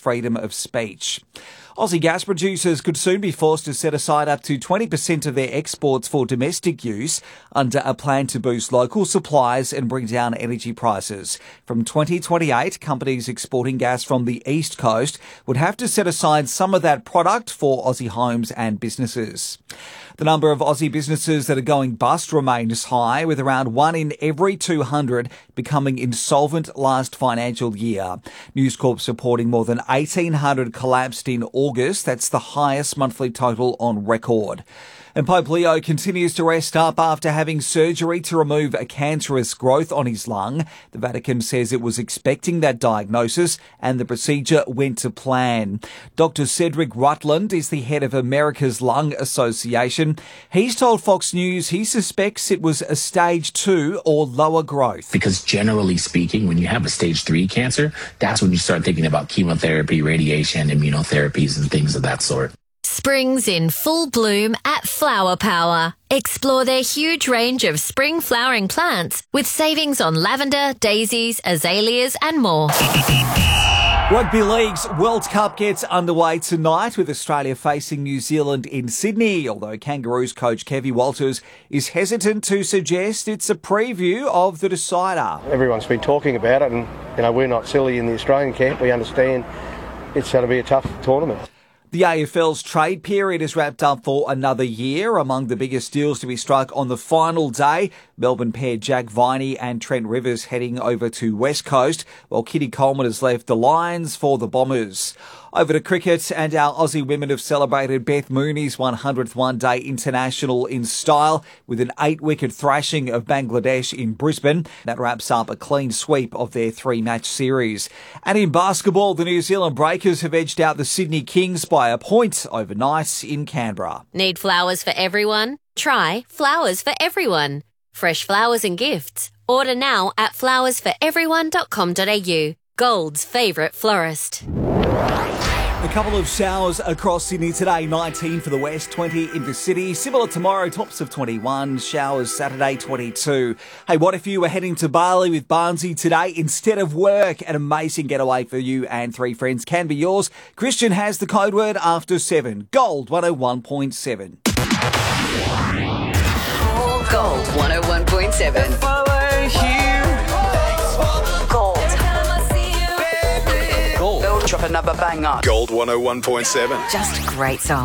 freedom of speech. Aussie gas producers could soon be forced to set aside up to 20% of their exports for domestic use under a plan to boost local supplies and bring down energy prices. From 2028, companies exporting gas from the East Coast would have to set aside some of that product for Aussie homes and businesses. The number of Aussie businesses that are going bust remains high, with around 1 in every 200 becoming insolvent last financial year. News Corp's reporting more than 1,800 collapsed in August. That's the highest monthly total on record. And Pope Leo continues to rest up after having surgery to remove a cancerous growth on his lung. The Vatican says it was expecting that diagnosis and the procedure went to plan. Dr. Cedric Rutland is the head of America's Lung Association. He's told Fox News he suspects it was a stage 2 or lower growth. Because generally speaking, when you have a stage 3 cancer, that's when you start thinking about chemotherapy, radiation, immunotherapies, and things of that sort. Spring's in full bloom at Flower Power. Explore their huge range of spring flowering plants with savings on lavender, daisies, azaleas and more. Rugby League's World Cup gets underway tonight with Australia facing New Zealand in Sydney, although Kangaroos coach Kevy Walters is hesitant to suggest it's a preview of the decider. Everyone's been talking about it and, we're not silly in the Australian camp. We understand it's going to be a tough tournament. The AFL's trade period is wrapped up for another year. Among the biggest deals to be struck on the final day, Melbourne pair Jack Viney and Trent Rivers heading over to West Coast, while Kitty Coleman has left the Lions for the Bombers. Over to cricket, and our Aussie women have celebrated Beth Mooney's 100th one-day international in style with an 8-wicket thrashing of Bangladesh in Brisbane. That wraps up a clean sweep of their 3-match series. And in basketball, the New Zealand Breakers have edged out the Sydney Kings by a point overnight in Canberra. Need flowers for everyone? Try Flowers for Everyone. Fresh flowers and gifts. Order now at flowersforeveryone.com.au. Gold's favourite florist. A couple of showers across Sydney today, 19 for the west, 20 in the city. Similar tomorrow, tops of 21, showers Saturday, 22. Hey, what if you were heading to Bali with Barnsey today instead of work? An amazing getaway for you and 3 friends can be yours. Christian has the code word after 7. Gold 101.7. Gold 101.7. Gold. Gold. Drop another banger. Gold 101.7. Just a great song.